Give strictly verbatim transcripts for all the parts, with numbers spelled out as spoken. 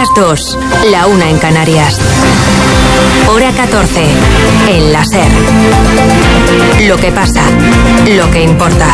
las dos, la una en Canarias. Hora catorce, en la SER. Lo que pasa, lo que importa.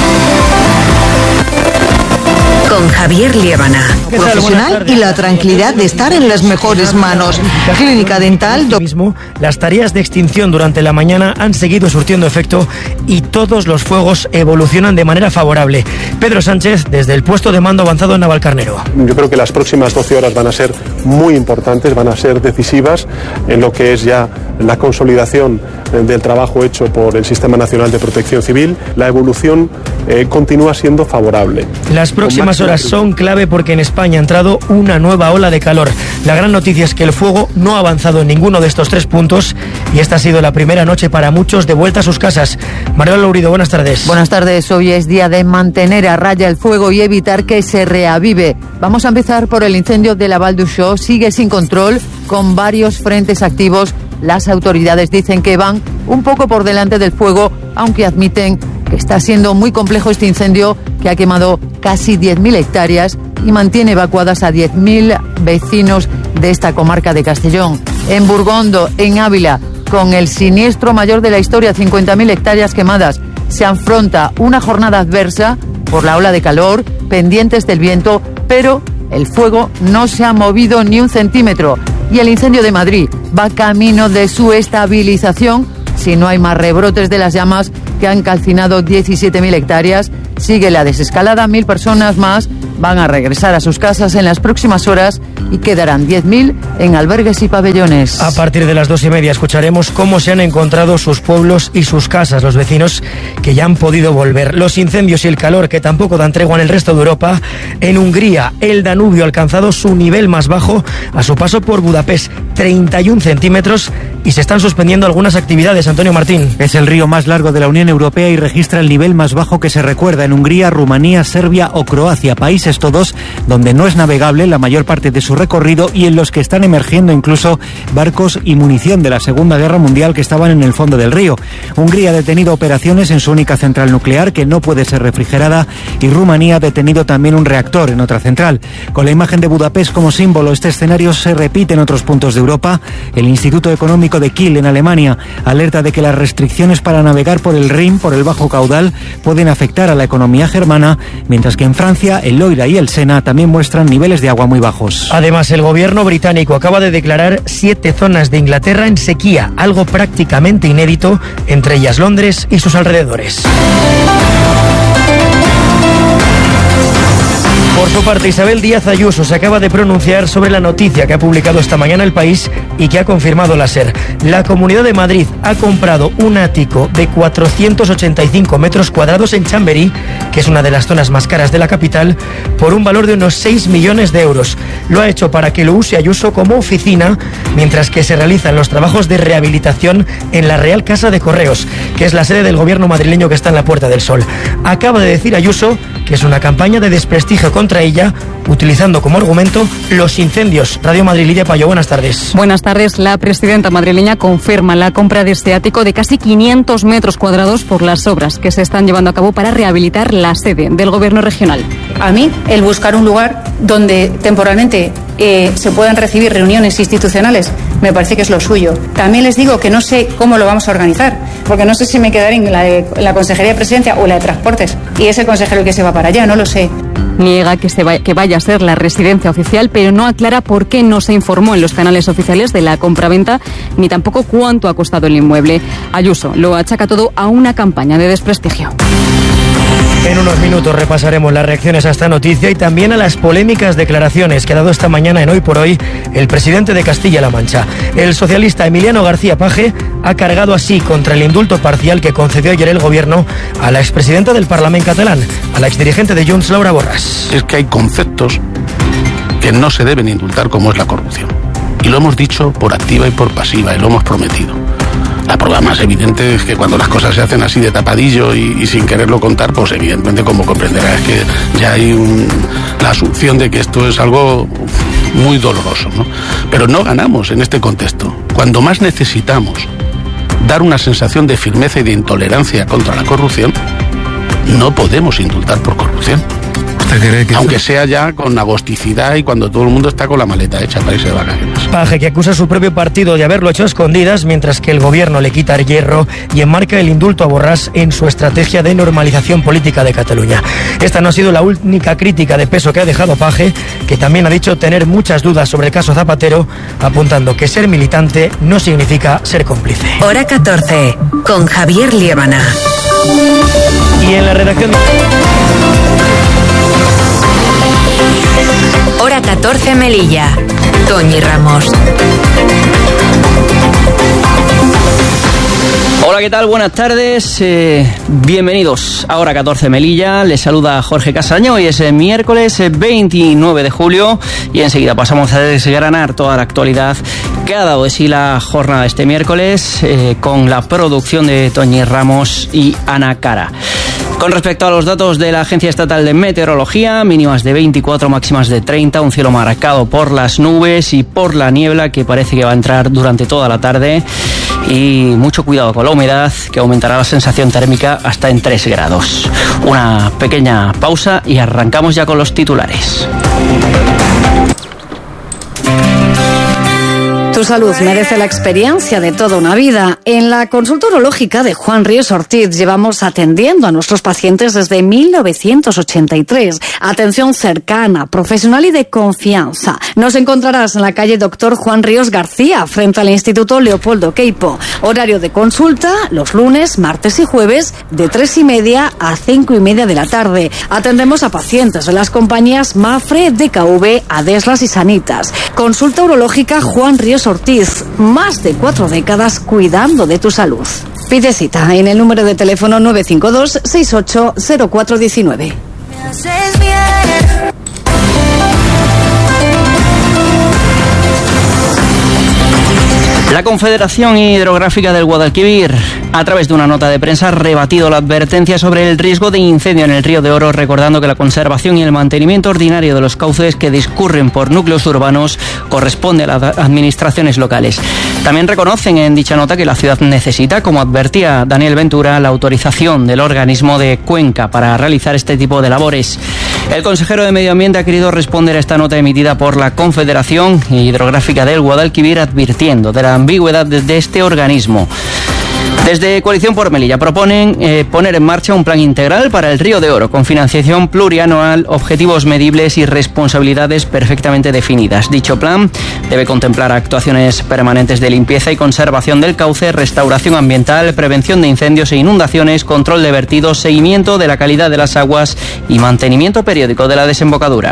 Con Javier Liébana. Profesional y la tranquilidad de estar en las mejores manos. Clínica Dental. Do- mismo, las tareas de extinción durante la mañana han seguido surtiendo efecto y todos los fuegos evolucionan de manera favorable. Pedro Sánchez, desde el puesto de mando avanzado en Navalcarnero. Yo creo que las próximas doce horas van a ser muy importantes, van a ser decisivas en lo que es ya la consolidación del trabajo hecho por el Sistema Nacional de Protección Civil. La evolución eh, continúa siendo favorable. Las próximas horas son clave porque en España ha entrado una nueva ola de calor. La gran noticia es que el fuego no ha avanzado en ninguno de estos tres puntos y esta ha sido la primera noche para muchos de vuelta a sus casas. Manuel Lourido, buenas tardes. Buenas tardes. Hoy es día de mantener a raya el fuego y evitar que se reavive. Vamos a empezar por el incendio de la Val d'Uixó. Sigue sin control, con varios frentes activos. Las autoridades dicen que van un poco por delante del fuego, aunque admiten que está siendo muy complejo este incendio que ha quemado casi diez mil hectáreas y mantiene evacuadas a diez mil vecinos de esta comarca de Castellón. En Burgondo, en Ávila, con el siniestro mayor de la historia, cincuenta mil hectáreas quemadas, se afronta una jornada adversa por la ola de calor, pendientes del viento, pero el fuego no se ha movido ni un centímetro. Y el incendio de Madrid va camino de su estabilización si no hay más rebrotes de las llamas que han calcinado diecisiete mil hectáreas. Sigue la desescalada, mil personas más van a regresar a sus casas en las próximas horas y quedarán diez mil en albergues y pabellones. A partir de las dos y media escucharemos cómo se han encontrado sus pueblos y sus casas, los vecinos que ya han podido volver. Los incendios y el calor que tampoco dan tregua en el resto de Europa. En Hungría, el Danubio ha alcanzado su nivel más bajo a su paso por Budapest, treinta y un centímetros, y se están suspendiendo algunas actividades. Antonio Martín. Es el río más largo de la Unión Europea y registra el nivel más bajo que se recuerda en Hungría, Rumanía, Serbia o Croacia, países todos donde no es navegable la mayor parte de su recorrido y en los que están emergiendo incluso barcos y munición de la Segunda Guerra Mundial que estaban en el fondo del río. Hungría ha detenido operaciones en su única central nuclear que no puede ser refrigerada y Rumanía ha detenido también un reactor en otra central. Con la imagen de Budapest como símbolo, este escenario se repite en otros puntos de Europa. El Instituto Económico de Kiel en Alemania alerta de que las restricciones para navegar por el Rin, por el bajo caudal, pueden afectar a la economía germana, mientras que en Francia el Loira y el Sena también muestran niveles de agua muy bajos. Además, el gobierno británico acaba de declarar siete zonas de Inglaterra en sequía, algo prácticamente inédito, entre ellas Londres y sus alrededores. Por su parte, Isabel Díaz Ayuso se acaba de pronunciar sobre la noticia que ha publicado esta mañana El País y que ha confirmado la SER. La Comunidad de Madrid ha comprado un ático de cuatrocientos ochenta y cinco metros cuadrados en Chamberí, que es una de las zonas más caras de la capital, por un valor de unos seis millones de euros. Lo ha hecho para que lo use Ayuso como oficina, mientras que se realizan los trabajos de rehabilitación en la Real Casa de Correos, que es la sede del gobierno madrileño que está en la Puerta del Sol. Acaba de decir Ayuso que es una campaña de desprestigio contra ella, utilizando como argumento los incendios. Radio Madrid, Lidia Payo, buenas tardes. Buenas tardes. La presidenta madrileña confirma la compra de este ático de casi quinientos metros cuadrados por las obras que se están llevando a cabo para rehabilitar la sede del gobierno regional. A mí, el buscar un lugar donde temporalmente eh, se puedan recibir reuniones institucionales, me parece que es lo suyo. También les digo que no sé cómo lo vamos a organizar, porque no sé si me quedaré en la, de, en la Consejería de Presidencia o en la de Transportes, y es el consejero el que se va para allá, no lo sé. Niega que, se vaya, que vaya a ser la residencia oficial, pero no aclara por qué no se informó en los canales oficiales de la compraventa, ni tampoco cuánto ha costado el inmueble. Ayuso lo achaca todo a una campaña de desprestigio. En unos minutos repasaremos las reacciones a esta noticia y también a las polémicas declaraciones que ha dado esta mañana en Hoy por Hoy el presidente de Castilla-La Mancha. El socialista Emiliano García Paje ha cargado así contra el indulto parcial que concedió ayer el gobierno a la expresidenta del Parlamento catalán, a la exdirigente de Junts, Laura Borràs. Es que hay conceptos que no se deben indultar, como es la corrupción. Y lo hemos dicho por activa y por pasiva, y lo hemos prometido. La prueba más evidente es que cuando las cosas se hacen así de tapadillo y, y sin quererlo contar, pues evidentemente, como comprenderás, es que ya hay un, la asunción de que esto es algo muy doloroso, ¿no? Pero no ganamos en este contexto. Cuando más necesitamos dar una sensación de firmeza y de intolerancia contra la corrupción, no podemos indultar por corrupción. Que aunque eso... sea ya con agosticidad y cuando todo el mundo está con la maleta hecha para irse de vacaciones. Paje, que acusa a su propio partido de haberlo hecho a escondidas, mientras que el gobierno le quita el hierro y enmarca el indulto a Borràs en su estrategia de normalización política de Cataluña. Esta no ha sido la única crítica de peso que ha dejado Paje, que también ha dicho tener muchas dudas sobre el caso Zapatero, apuntando que ser militante no significa ser cómplice. Hora catorce, con Javier Liébana. Y en la redacción... Hora catorce, Melilla. Toñi Ramos. Hola, ¿qué tal? Buenas tardes. Eh, bienvenidos a Hora catorce Melilla. Les saluda Jorge Casaño. Hoy es miércoles veintinueve de julio y enseguida pasamos a desgranar toda la actualidad que ha dado de sí la jornada de este miércoles eh, con la producción de Toñi Ramos y Ana Cara. Con respecto a los datos de la Agencia Estatal de Meteorología, mínimas de veinticuatro, máximas de treinta, un cielo marcado por las nubes y por la niebla que parece que va a entrar durante toda la tarde, y mucho cuidado con la humedad, que aumentará la sensación térmica hasta en tres grados. Una pequeña pausa y arrancamos ya con los titulares. Tu salud merece la experiencia de toda una vida. En la consulta urológica de Juan Ríos Ortiz llevamos atendiendo a nuestros pacientes desde mil novecientos ochenta y tres. Atención cercana, profesional y de confianza. Nos encontrarás en la calle Doctor Juan Ríos García, frente al Instituto Leopoldo Queipo. Horario de consulta los lunes, martes y jueves de tres y media a cinco y media de la tarde. Atendemos a pacientes de las compañías Mafre, D K V, Adeslas y Sanitas. Consulta urológica Juan Ríos Ortiz, más de cuatro décadas cuidando de tu salud. Pide cita en el número de teléfono nueve cinco dos, seis ocho cero cuatro uno nueve. La Confederación Hidrográfica del Guadalquivir, a través de una nota de prensa, ha rebatido la advertencia sobre el riesgo de incendio en el Río de Oro, recordando que la conservación y el mantenimiento ordinario de los cauces que discurren por núcleos urbanos corresponde a las administraciones locales. También reconocen en dicha nota que la ciudad necesita, como advertía Daniel Ventura, la autorización del organismo de Cuenca para realizar este tipo de labores. El consejero de Medio Ambiente ha querido responder a esta nota emitida por la Confederación Hidrográfica del Guadalquivir, advirtiendo de la ambigüedad de este organismo. Desde Coalición por Melilla proponen eh, poner en marcha un plan integral para el Río de Oro, con financiación plurianual, objetivos medibles y responsabilidades perfectamente definidas. Dicho plan debe contemplar actuaciones permanentes de limpieza y conservación del cauce, restauración ambiental, prevención de incendios e inundaciones, control de vertidos, seguimiento de la calidad de las aguas y mantenimiento periódico de la desembocadura.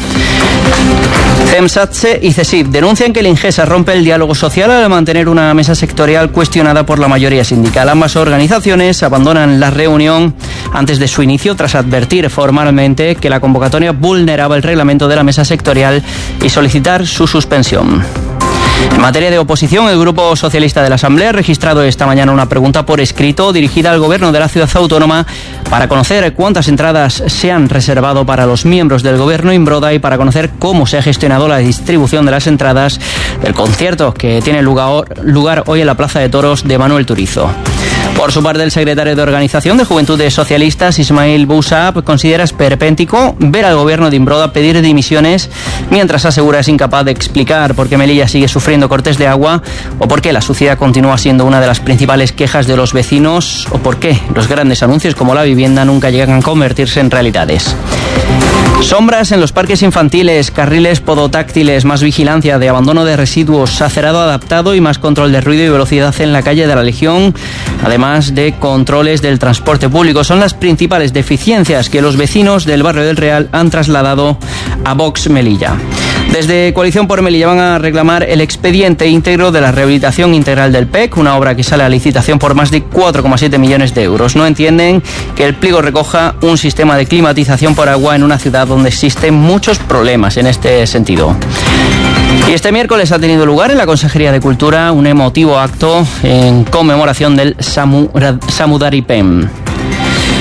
CEMSATSE y CESIF denuncian que el Ingesa rompe el diálogo social al mantener una mesa sectorial cuestionada por la mayoría sindical. Ambas organizaciones abandonan la reunión antes de su inicio, tras advertir formalmente que la convocatoria vulneraba el reglamento de la mesa sectorial y solicitar su suspensión. En materia de oposición, el Grupo Socialista de la Asamblea ha registrado esta mañana una pregunta por escrito dirigida al Gobierno de la Ciudad Autónoma para conocer cuántas entradas se han reservado para los miembros del Gobierno Imbroda y para conocer cómo se ha gestionado la distribución de las entradas del concierto que tiene lugar, lugar hoy en la Plaza de Toros de Manuel Turizo. Por su parte, el secretario de Organización de Juventudes Socialistas, Ismail Bousab, considera esperpéntico ver al Gobierno de Imbroda pedir dimisiones, mientras asegura es incapaz de explicar por qué Melilla sigue sufriendo cortes de agua, o por qué la suciedad continúa siendo una de las principales quejas de los vecinos, o por qué los grandes anuncios como la vivienda nunca llegan a convertirse en realidades. Sombras en los parques infantiles, carriles podotáctiles, más vigilancia de abandono de residuos, acerado adaptado y más control de ruido y velocidad en la calle de la Legión, además de controles del transporte público. Son las principales deficiencias que los vecinos del barrio del Real han trasladado a Vox Melilla. Desde Coalición por Melilla van a reclamar el expediente íntegro de la rehabilitación integral del P E C, una obra que sale a licitación por más de cuatro coma siete millones de euros. No entienden que el pliego recoja un sistema de climatización por agua en una ciudad donde existen muchos problemas en este sentido. Y este miércoles ha tenido lugar en la Consejería de Cultura un emotivo acto en conmemoración del Samu, Samudaripem. Y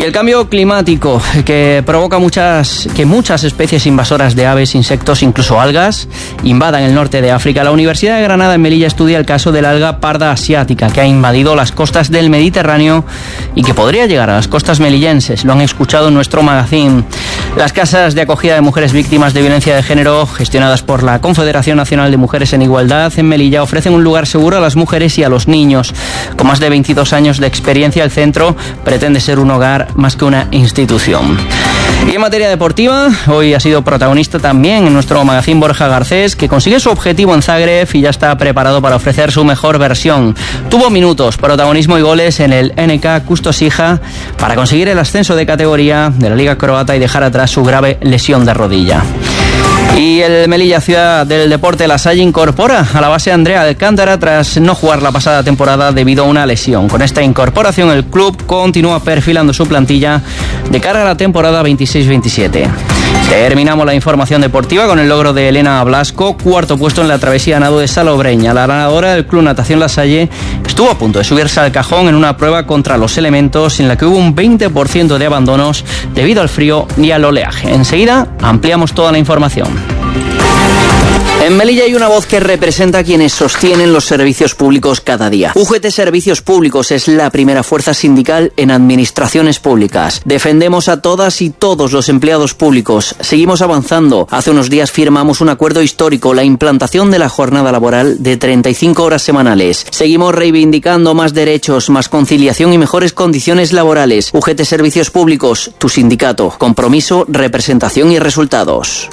Y el cambio climático que provoca muchas, que muchas especies invasoras de aves, insectos, incluso algas, invadan el norte de África. La Universidad de Granada en Melilla estudia el caso del alga parda asiática que ha invadido las costas del Mediterráneo y que podría llegar a las costas melillenses. Lo han escuchado en nuestro magazín. Las casas de acogida de mujeres víctimas de violencia de género, gestionadas por la Confederación Nacional de Mujeres en Igualdad en Melilla, ofrecen un lugar seguro a las mujeres y a los niños. Con más de veintidós años de experiencia, el centro pretende ser un hogar más que una institución. Y en materia deportiva, hoy ha sido protagonista también en nuestro magazín Borja Garcés, que consigue su objetivo en Zagreb y ya está preparado para ofrecer su mejor versión. Tuvo minutos, protagonismo y goles en el N K Kustosija para conseguir el ascenso de categoría de la Liga Croata y dejar atrás su grave lesión de rodilla. Y el Melilla, ciudad del deporte, La Salle, incorpora a la base Andrea Alcántara tras no jugar la pasada temporada debido a una lesión. Con esta incorporación, el club continúa perfilando su plantilla de cara a la temporada veintiséis veintisiete. Terminamos la información deportiva con el logro de Elena Blasco, cuarto puesto en la travesía a nado de Salobreña. La ganadora del Club Natación La Salle estuvo a punto de subirse al cajón en una prueba contra los elementos en la que hubo un veinte por ciento de abandonos debido al frío y al oleaje. Enseguida ampliamos toda la información. En Melilla hay una voz que representa a quienes sostienen los servicios públicos cada día. U G T Servicios Públicos es la primera fuerza sindical en administraciones públicas. Defendemos a todas y todos los empleados públicos. Seguimos avanzando. Hace unos días firmamos un acuerdo histórico, la implantación de la jornada laboral de treinta y cinco horas semanales. Seguimos reivindicando más derechos, más conciliación y mejores condiciones laborales. U G T Servicios Públicos, tu sindicato. Compromiso, representación y resultados.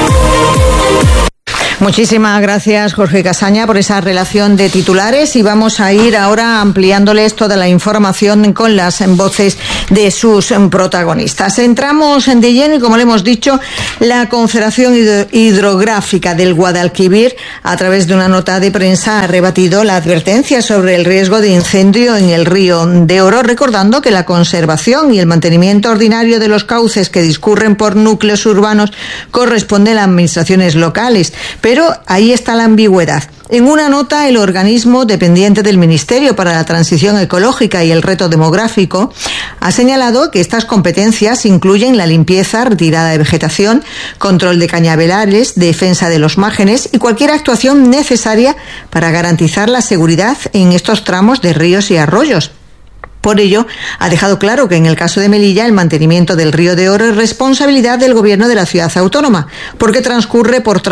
Muchísimas gracias, Jorge Casaña, por esa relación de titulares, y vamos a ir ahora ampliándoles toda la información con las voces de sus protagonistas. Entramos de lleno y, como le hemos dicho, la Confederación Hidrográfica del Guadalquivir, a través de una nota de prensa, ha rebatido la advertencia sobre el riesgo de incendio en el río de Oro, recordando que la conservación y el mantenimiento ordinario de los cauces que discurren por núcleos urbanos corresponde a las administraciones locales. Pero ahí está la ambigüedad. En una nota, el organismo dependiente del Ministerio para la Transición Ecológica y el Reto Demográfico ha señalado que estas competencias incluyen la limpieza, retirada de vegetación, control de cañaverales, defensa de los márgenes y cualquier actuación necesaria para garantizar la seguridad en estos tramos de ríos y arroyos. Por ello, ha dejado claro que en el caso de Melilla el mantenimiento del Río de Oro es responsabilidad del Gobierno de la ciudad autónoma, porque transcurre por